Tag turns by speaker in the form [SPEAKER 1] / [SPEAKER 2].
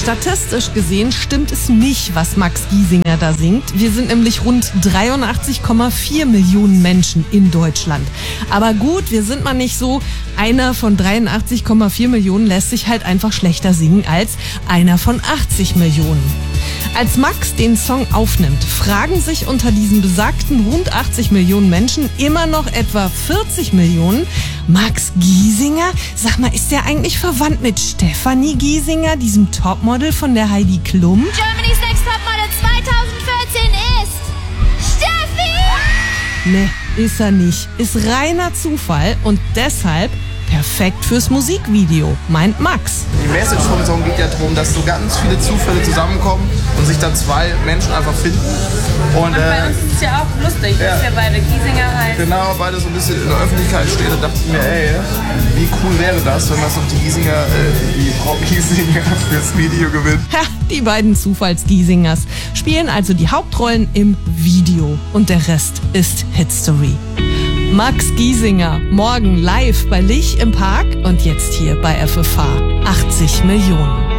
[SPEAKER 1] Statistisch gesehen stimmt es nicht, was Max Giesinger da singt. Wir sind nämlich rund 83,4 Millionen Menschen in Deutschland. Aber gut, wir sind mal nicht so. Einer von 83,4 Millionen lässt sich halt einfach schlechter singen als einer von 80 Millionen. Als Max den Song aufnimmt, fragen sich unter diesen besagten rund 80 Millionen Menschen immer noch etwa 40 Millionen, Max Giesinger? Sag mal, ist der eigentlich verwandt mit Stefanie Giesinger, diesem Topmodel von der Heidi Klum?
[SPEAKER 2] Germany's Next Topmodel 2014 ist Steffi!
[SPEAKER 1] Ne, ist er nicht. Ist reiner Zufall und deshalb perfekt fürs Musikvideo, meint Max.
[SPEAKER 3] Die Message vom Song geht ja darum, dass so ganz viele Zufälle zusammenkommen und sich dann zwei Menschen einfach finden. Und
[SPEAKER 4] bei uns ist es ja auch lustig, dass wir beide Giesinger heißen.
[SPEAKER 3] Genau, beide so ein bisschen in der Öffentlichkeit stehen. Da dachte ich mir, ey, wie cool wäre das, wenn das noch die Frau Giesinger fürs Video gewinnt.
[SPEAKER 1] Ha, die beiden Zufalls-Giesingers spielen also die Hauptrollen im Video und der Rest ist Hitstory. Max Giesinger, morgen live bei Lich im Park und jetzt hier bei FFH. 80 Millionen.